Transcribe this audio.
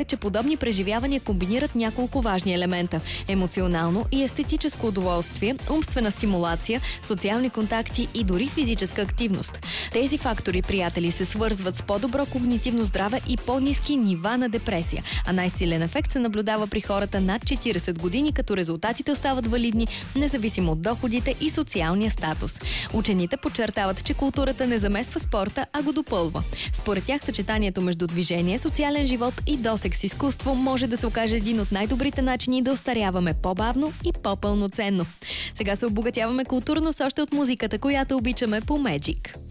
че подобни преживявания комбинират няколко важни елемента – емоционално и естетическо удоволствие, умствена стимулация, социални контакти и дори физическа активност. Тези фактори, приятели, се свързват с по-добро когнитивно здраве и по-ниски нива на депресия, а най-силен ефект се наблюдава при хората над 40 години, като резултатите остават валидни, независимо от доходите и социалния статус. Учените подчертават, че културата не замества спорта, а го допълва. Според тях съчетанието между движение, социален живот и досег с изкуство може да се окаже един от най-добрите начини да остаряваме по-бавно и по-пълноценно. Сега се обогатяваме културно с още от музиката, която обичаме по Magic.